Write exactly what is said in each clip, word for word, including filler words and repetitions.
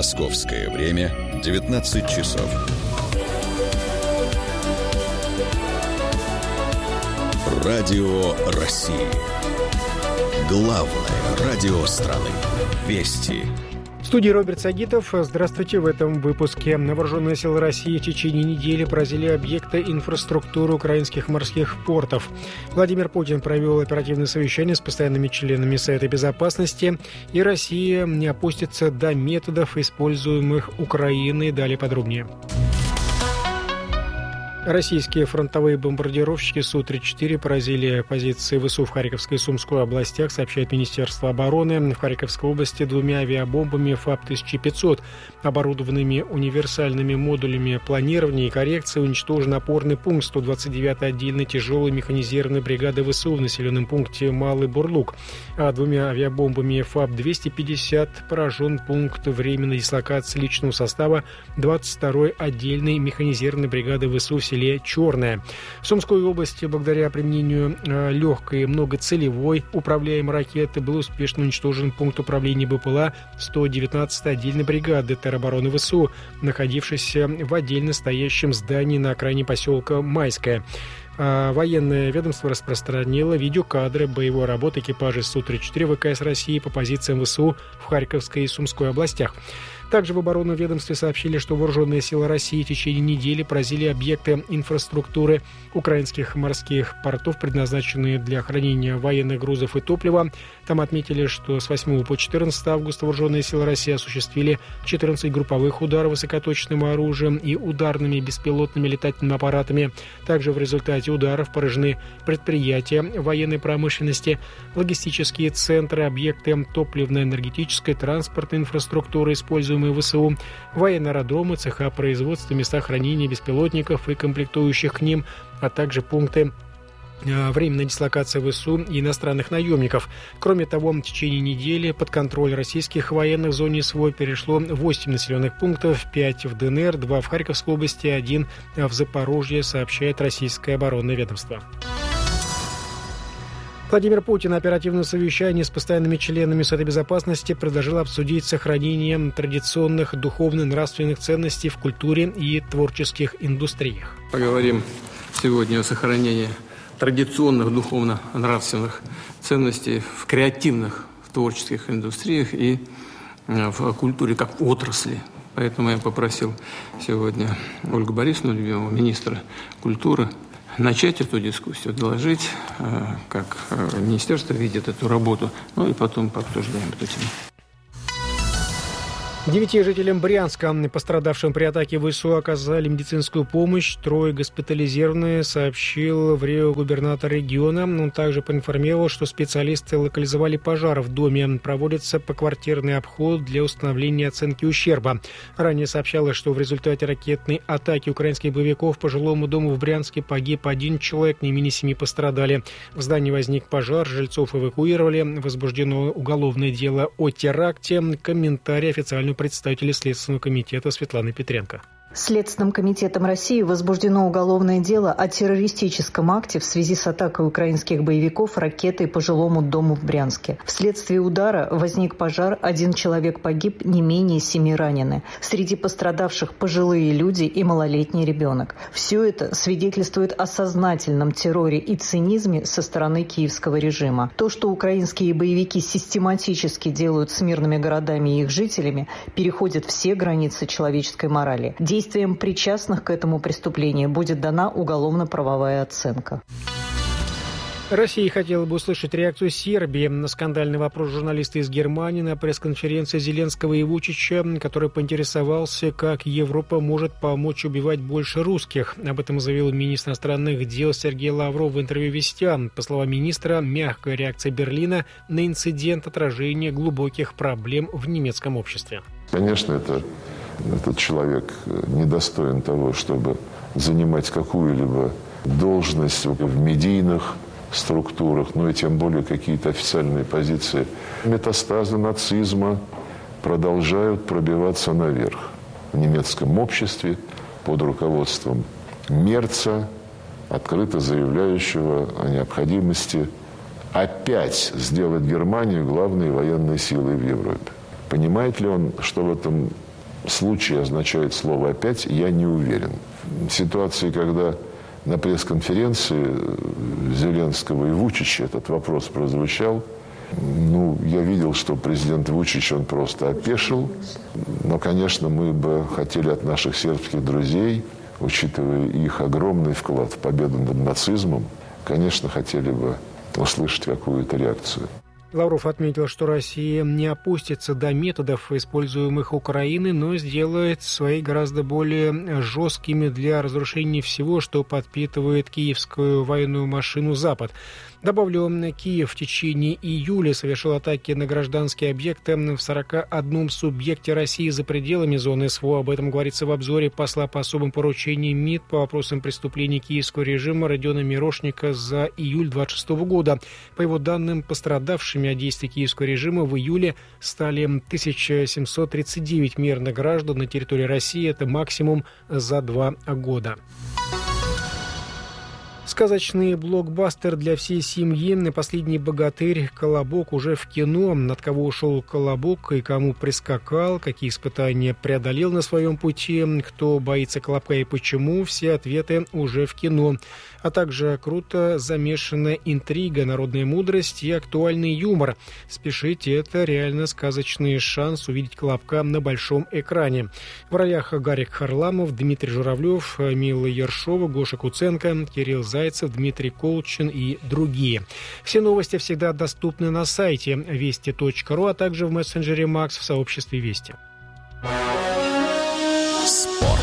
Московское время девятнадцать часов. Радио России. Главное радио страны. Вести. В студии Роберт Сагитов. Здравствуйте. В этом выпуске. Вооруженные силы России в течение недели поразили объекты инфраструктуры украинских морских портов. Владимир Путин провел оперативное совещание с постоянными членами Совета Безопасности. И Россия не опустится до методов, используемых Украиной. Далее подробнее. Российские фронтовые бомбардировщики Су тридцать четыре поразили позиции ВСУ в Харьковской и Сумской областях, сообщает Министерство обороны. В Харьковской области двумя авиабомбами ФАП тысяча пятьсот, оборудованными универсальными модулями планирования и коррекции, уничтожен опорный пункт сто двадцать девятой отдельной тяжелой механизированной бригады ВСУ в населенном пункте Малый Бурлук. А двумя авиабомбами ФАП двести пятьдесят поражен пункт временной дислокации личного состава двадцать второй отдельной механизированной бригады ВСУ в селе Черное. В Сумской области, благодаря применению э, легкой многоцелевой управляемой ракеты, был успешно уничтожен пункт управления БПЛА сто девятнадцатой отдельной бригады теробороны ВСУ, находившийся в отдельно стоящем здании на окраине поселка Майское. А военное ведомство распространило видеокадры боевой работы экипажей Су тридцать четыре ВКС России по позициям ВСУ в Харьковской и Сумской областях. Также в оборонном ведомстве сообщили, что вооруженные силы России в течение недели поразили объекты инфраструктуры украинских морских портов, предназначенные для хранения военных грузов и топлива. Там отметили, что с восьмого по четырнадцатое августа вооруженные силы России осуществили четырнадцать групповых ударов высокоточным оружием и ударными беспилотными летательными аппаратами. Также в результате ударов поражены предприятия военной промышленности, логистические центры, объекты топливно-энергетической, транспортной инфраструктуры, используемые ВСУ, военные аэродромы, цеха производства, места хранения беспилотников и комплектующих к ним, а также пункты временной дислокации ВСУ и иностранных наемников. Кроме того, в течение недели под контроль российских военных в зоне СВО перешло восемь населенных пунктов, пять в ДНР, два в Харьковской области, один в Запорожье, сообщает российское оборонное ведомство. Владимир Путин на оперативном совещании с постоянными членами Совета Безопасности предложил обсудить сохранение традиционных духовно-нравственных ценностей в культуре и творческих индустриях. Поговорим сегодня о сохранении традиционных духовно-нравственных ценностей в креативных, в творческих индустриях и в культуре как отрасли. Поэтому я попросил сегодня Ольгу Борисовну, любимого министра культуры, начать эту дискуссию, доложить, как министерство видит эту работу, ну и потом пообсуждаем эту тему. Девяти жителям Брянска, пострадавшим при атаке ВСУ, оказали медицинскую помощь. Трое госпитализированы, сообщил в РИО губернатор региона. Он также поинформировал, что специалисты локализовали пожар в доме. Проводится поквартирный обход для установления оценки ущерба. Ранее сообщалось, что в результате ракетной атаки украинских боевиков по жилому дому в Брянске погиб один человек, не менее семи пострадали. В здании возник пожар, жильцов эвакуировали. Возбуждено уголовное дело о теракте. Комментарий официального представителя Следственного комитета Светланы Петренко. Следственным комитетом России возбуждено уголовное дело о террористическом акте в связи с атакой украинских боевиков ракетой по жилому дому в Брянске. Вследствие удара возник пожар, один человек погиб, не менее семи ранены. Среди пострадавших пожилые люди и малолетний ребенок. Все это свидетельствует о сознательном терроре и цинизме со стороны киевского режима. То, что украинские боевики систематически делают с мирными городами и их жителями, переходит все границы человеческой морали. Действиям причастных к этому преступлению будет дана уголовно-правовая оценка. Россия хотела бы услышать реакцию Сербии на скандальный вопрос журналиста из Германии на пресс-конференции Зеленского и Вучича, который поинтересовался, как Европа может помочь убивать больше русских. Об этом заявил министр иностранных дел Сергей Лавров в интервью «Вестям». По словам министра, мягкая реакция Берлина на инцидент отражения глубоких проблем в немецком обществе. Конечно, это, этот человек недостоин того, чтобы занимать какую-либо должность в медийных структурах, ну и тем более какие-то официальные позиции. Метастазы нацизма продолжают пробиваться наверх в немецком обществе под руководством Мерца, открыто заявляющего о необходимости опять сделать Германию главной военной силой в Европе. Понимает ли он, что в этом случае означает слово «опять», я не уверен. В ситуации, когда на пресс-конференции Зеленского и Вучича этот вопрос прозвучал, ну, я видел, что президент Вучич, он просто опешил. Но, конечно, мы бы хотели от наших сербских друзей, учитывая их огромный вклад в победу над нацизмом, конечно, хотели бы услышать какую-то реакцию. Лавров отметил, что Россия не опустится до методов, используемых Украиной, но сделает свои гораздо более жесткими для разрушения всего, что подпитывает киевскую военную машину «Запад». Добавлю, Киев в течение июля совершил атаки на гражданские объекты в сорока одном субъекте России за пределами зоны СВО. Об этом говорится в обзоре посла по особым поручениям МИД по вопросам преступлений киевского режима Родиона Мирошника за июль двадцать шестого года. По его данным, пострадавшими от действий киевского режима в июле стали тысяча семьсот тридцать девять мирных граждан на территории России. Это максимум за два года. Сказочный блокбастер для всей семьи «Последний богатырь. Колобок» уже в кино. От кого ушел Колобок и кому прискакал, какие испытания преодолел на своем пути, кто боится Колобка и почему, все ответы уже в кино. А также круто замешанная интрига, народная мудрость и актуальный юмор. Спешите, это реально сказочный шанс увидеть Колобка на большом экране. В ролях Гарик Харламов, Дмитрий Журавлев, Мила Ершова, Гоша Куценко, Кирилл Зайцев, Дмитрий Колчин и другие. Все новости всегда доступны на сайте вести точка ру, а также в мессенджере Макс в сообществе Вести. Спорт.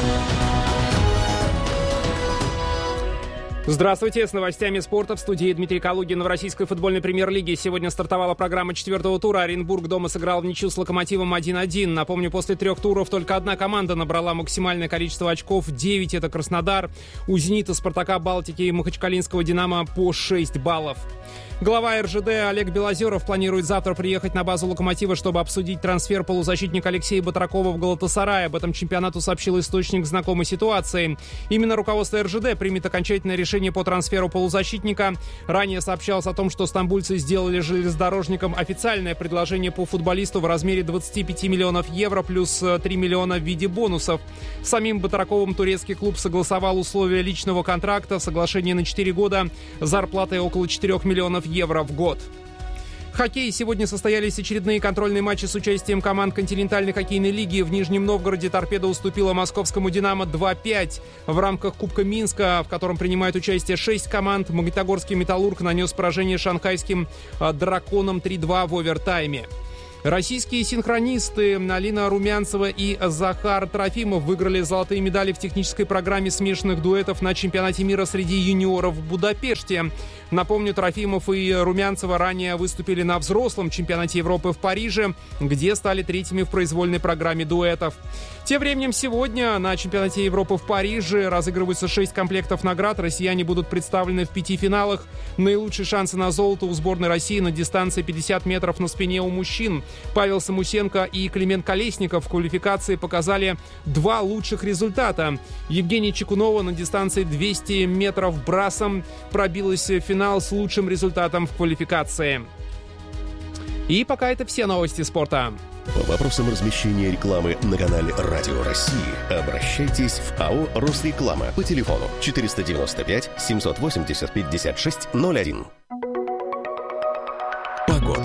Здравствуйте, с новостями спорта в студии Дмитрий Калугин. В российской футбольной премьер-лиге сегодня стартовала программа четвертого тура. Оренбург дома сыграл в ничью с Локомотивом один один. Напомню, после трех туров только одна команда набрала максимальное количество очков. девять — это Краснодар. У «Зенита», «Спартака», «Балтики» и махачкалинского «Динамо» по шесть баллов. Глава эр жэ дэ Олег Белозеров планирует завтра приехать на базу «Локомотива», чтобы обсудить трансфер полузащитника Алексея Батракова в «Галатасарай». Об этом чемпионату сообщил источник знакомой ситуации. Именно руководство эр жэ дэ примет окончательное решение по трансферу полузащитника. Ранее сообщалось о том, что стамбульцы сделали железнодорожникам официальное предложение по футболисту в размере двадцать пять миллионов евро плюс три миллиона в виде бонусов. Самим Батраковым турецкий клуб согласовал условия личного контракта, соглашение на четыре года, зарплатой около четырех миллионов евро в год. Хоккей. Сегодня состоялись очередные контрольные матчи с участием команд континентальной хоккейной лиги. В Нижнем Новгороде «Торпедо» уступила московскому «Динамо» два пять. В рамках Кубка Минска, в котором принимают участие шесть команд, магнитогорский «Металлург» нанес поражение шанхайским «Драконам» три два в овертайме. Российские синхронисты Алина Румянцева и Захар Трофимов выиграли золотые медали в технической программе смешанных дуэтов на чемпионате мира среди юниоров в Будапеште. Напомню, Трофимов и Румянцева ранее выступили на взрослом чемпионате Европы в Париже, где стали третьими в произвольной программе дуэтов. Тем временем сегодня на чемпионате Европы в Париже разыгрываются шесть комплектов наград. Россияне будут представлены в пяти финалах. Наилучшие шансы на золото у сборной России на дистанции пятьдесят метров на спине у мужчин. Павел Самусенко и Климент Колесников в квалификации показали два лучших результата. Евгения Чекунова на дистанции двести метров брасом пробилась в финал с лучшим результатом в квалификации. И пока это все новости спорта. По вопросам размещения рекламы на канале «Радио России» обращайтесь в АО «Росреклама» по телефону четыреста девяносто пять семьсот восемьдесят пятьдесят шесть ноль один. Погода.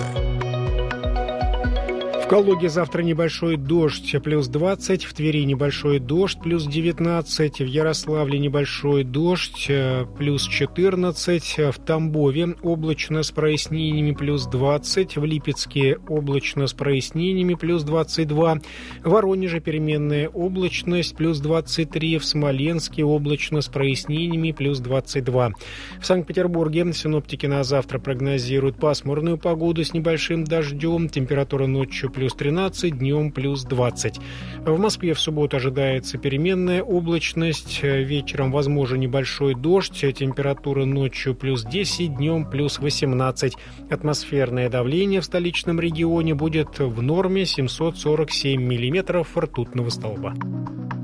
В Калуге завтра небольшой дождь, плюс двадцать. В Твери небольшой дождь, плюс девятнадцать. В Ярославле небольшой дождь, плюс четырнадцать. В Тамбове облачно с прояснениями, плюс двадцать. В Липецке облачно с прояснениями, плюс двадцать два. В Воронеже переменная облачность, плюс двадцать три. В Смоленске облачно с прояснениями, плюс двадцать два. В Санкт-Петербурге синоптики на завтра прогнозируют пасмурную погоду с небольшим дождем. Температура ночью плюс тринадцать, днем плюс двадцать. В Москве в субботу ожидается переменная облачность. Вечером возможен небольшой дождь. Температура ночью плюс десять, днем плюс восемнадцать. Атмосферное давление в столичном регионе будет в норме семьсот сорок семь миллиметров ртутного столба.